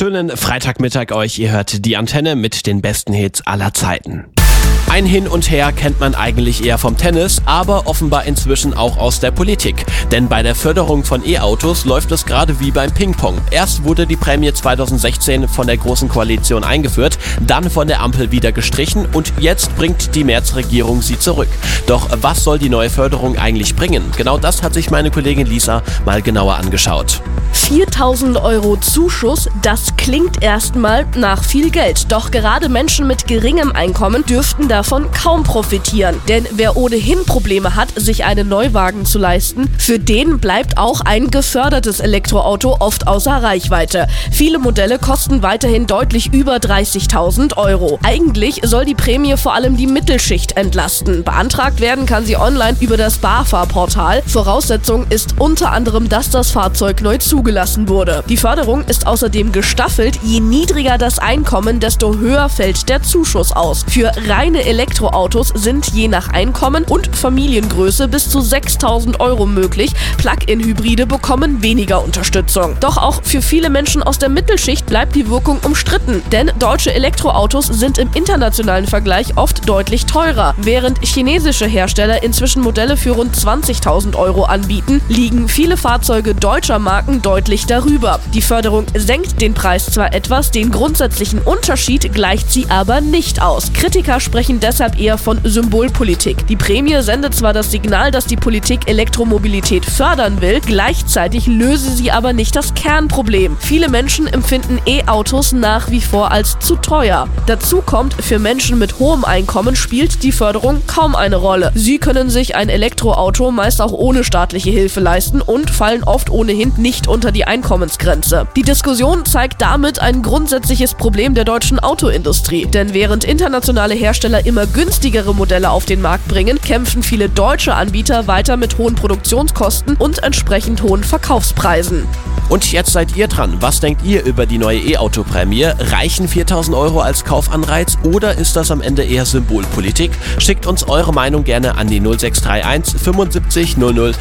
Schönen Freitagmittag euch. Ihr hört die Antenne mit den besten Hits aller Zeiten. Ein Hin und Her kennt man eigentlich eher vom Tennis, aber offenbar inzwischen auch aus der Politik. Denn bei der Förderung von E-Autos läuft es gerade wie beim Ping-Pong. Erst wurde die Prämie 2016 von der Großen Koalition eingeführt, dann von der Ampel wieder gestrichen und jetzt bringt die Merz-Regierung sie zurück. Doch was soll die neue Förderung eigentlich bringen? Genau das hat sich meine Kollegin Lisa mal genauer angeschaut. 4.000 € Zuschuss, das klingt erstmal nach viel Geld. Doch gerade Menschen mit geringem Einkommen dürften davon kaum profitieren. Denn wer ohnehin Probleme hat, sich einen Neuwagen zu leisten, für den bleibt auch ein gefördertes Elektroauto oft außer Reichweite. Viele Modelle kosten weiterhin deutlich über 30.000 €. Eigentlich soll die Prämie vor allem die Mittelschicht entlasten. Beantragt werden kann sie online über das BAFA-Portal. Voraussetzung ist unter anderem, dass das Fahrzeug neu zugelassen wurde. Die Förderung ist außerdem gestaffelt. Je niedriger das Einkommen, desto höher fällt der Zuschuss aus. Für reine Elektroautos sind je nach Einkommen und Familiengröße bis zu 6.000 € möglich. Plug-in-Hybride bekommen weniger Unterstützung. Doch auch für viele Menschen aus der Mittelschicht bleibt die Wirkung umstritten. Denn deutsche Elektroautos sind im internationalen Vergleich oft deutlich teurer. Während chinesische Hersteller inzwischen Modelle für rund 20.000 € anbieten, liegen viele Fahrzeuge deutscher Marken deutlich darüber. Die Förderung senkt den Preis zwar etwas, den grundsätzlichen Unterschied gleicht sie aber nicht aus. Kritiker sprechen deshalb eher von Symbolpolitik. Die Prämie sendet zwar das Signal, dass die Politik Elektromobilität fördern will, gleichzeitig löse sie aber nicht das Kernproblem. Viele Menschen empfinden E-Autos nach wie vor als zu teuer. Dazu kommt, für Menschen mit hohem Einkommen spielt die Förderung kaum eine Rolle. Sie können sich ein Elektroauto meist auch ohne staatliche Hilfe leisten und fallen oft ohnehin nicht unter die Einkommensgrenze. Die Diskussion zeigt damit ein grundsätzliches Problem der deutschen Autoindustrie. Denn während internationale Hersteller immer günstigere Modelle auf den Markt bringen, kämpfen viele deutsche Anbieter weiter mit hohen Produktionskosten und entsprechend hohen Verkaufspreisen. Und jetzt seid ihr dran. Was denkt ihr über die neue E-Auto-Prämie? Reichen 4.000 € als Kaufanreiz oder ist das am Ende eher Symbolpolitik? Schickt uns eure Meinung gerne an die 0631 75 00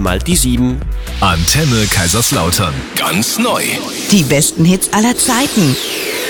4x7. Antenne Kaiserslautern. Ganz neu. Die besten Hits aller Zeiten.